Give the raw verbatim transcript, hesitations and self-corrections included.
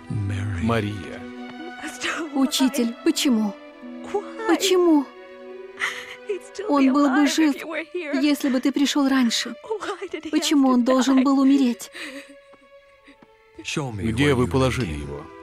Мария. Учитель, почему? Почему? Он был бы жив, если бы ты пришел раньше. Почему он должен был умереть? Где вы положили его?